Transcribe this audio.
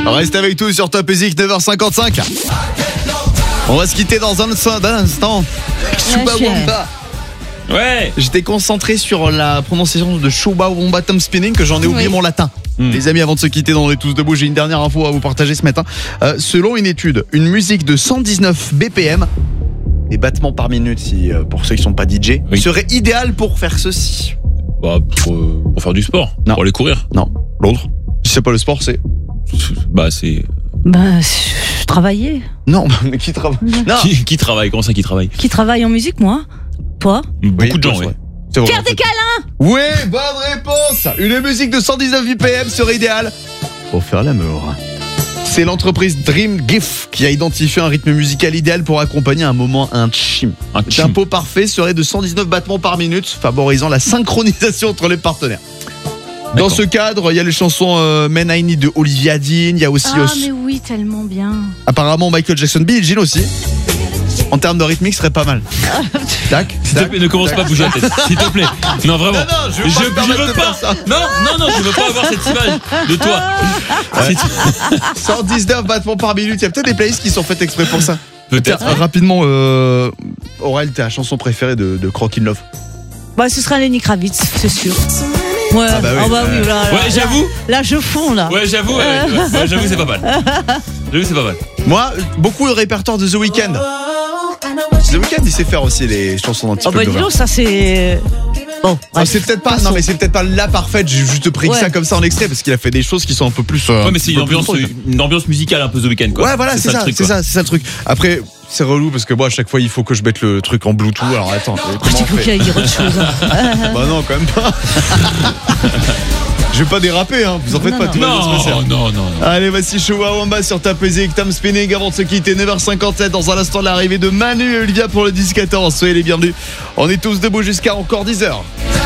Reste avec tous sur Top Music, 9h55. On va se quitter dans un instant. Chumbawamba. Ouais. J'étais concentré sur la prononciation de Chumbawamba Tom Spinning que j'en ai oublié mon latin. Les amis, avant de se quitter dans On est tous debout, j'ai une dernière info à vous partager ce matin. Selon une étude, une musique de 119 BPM, des battements par minute, pour ceux qui sont pas DJ, serait idéal pour faire ceci. Bah, pour faire du sport. Non. Pour aller courir. Non, l'autre. Si c'est pas le sport, c'est... Bah, c'est... Travailler. Non, mais qui travaille? Non. Qui travaille? Comment ça, qui travaille? Qui travaille en musique, moi? Toi? Beaucoup de gens, ouais. C'est vrai, Faire des câlins. Oui, bonne réponse. Une musique de 119 BPM serait idéale pour faire l'amour. C'est l'entreprise Dream GIF qui a identifié un rythme musical idéal pour accompagner un moment intime. Un Le tempo parfait serait de 119 battements par minute, favorisant la synchronisation entre les partenaires. Dans ce cadre, il y a les chansons Men I Need de Olivia Dean, il y a aussi... mais oui, tellement bien. Apparemment Michael Jackson, Billie Jean aussi. En termes de rythmique, ce serait pas mal. Tac, s'il te plaît, ne commence pas à bouger la tête, s'il te plaît. Non, vraiment. Non, je veux pas. Non, je veux pas avoir cette image de toi. 119 battements par minute, il y a peut-être des playlists qui sont faites exprès pour ça. Peut-être. Rapidement, Aurel, t'es la chanson préférée de Crock in Love? Bah, ce sera Lenny Kravitz, c'est sûr. Ouais, Ah bah oui. Là, Ouais, j'avoue. Là, je fonds, là. Ouais, j'avoue, j'avoue, c'est pas mal. J'avoue, c'est pas mal. Moi, beaucoup de répertoire de The Weeknd. The Weeknd, il sait faire aussi les chansons d'un petit peu dis donc, ça c'est... Bon, c'est peut-être pas, non mais c'est peut-être pas la parfaite. J'ai juste pris ça comme ça en extrait parce qu'il a fait des choses qui sont un peu plus. Ouais, mais c'est une ambiance musicale un peu The Weeknd, quoi. Ouais, voilà, c'est ça le truc. Après, c'est relou parce que moi, à chaque fois, il faut que je mette le truc en Bluetooth. Alors attends, comment on fait? qu'il y ait autre chose. Bah non, quand même pas. Je vais pas déraper, hein. Vous en faites pas, tout va bien se passer. Non. Allez, voici Chumbawamba sur Top Music, Tom Spinning avant de se quitter, 9h57. Dans un instant, l'arrivée de Manu et Olivia pour le 10-14. Soyez les bienvenus. On est tous debout jusqu'à encore 10h.